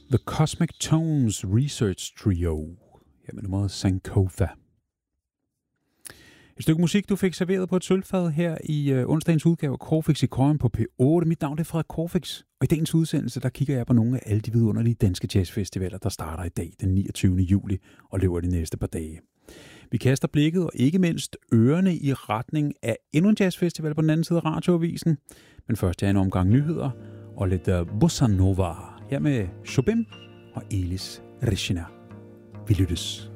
The Cosmic Tones Research Trio. Her med nummeret Sankofa. Et stykke musik, du fik serveret på et sølvfad her i onsdagens udgave af Corfix i Køjen på P8. Mit navn er Frederik Corfix, og i dagens udsendelse, der kigger jeg på nogle af alle de vidunderlige danske jazzfestivaler, der starter i dag, den 29. juli, og løber de næste par dage. Vi kaster blikket og ikke mindst ørerne i retning af endnu en jazzfestival på den anden side af radioavisen. Men først er en omgang nyheder og lidt bossa nova. Her med Chopin og Elis Regina. Vi lyttes.